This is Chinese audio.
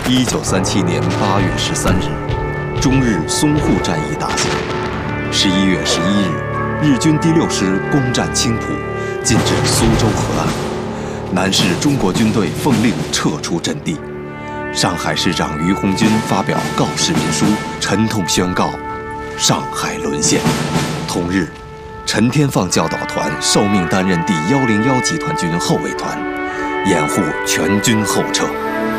1937年8月13日，中日淞沪战役打响。11月11日，日军第6师攻占青浦，进至苏州河岸。南市中国军队奉令撤出阵地。上海市长于鸿钧发表告示民书，沉痛宣告上海沦陷。同日，陈天放教导团受命担任第101集团军后卫团，掩护全军后撤。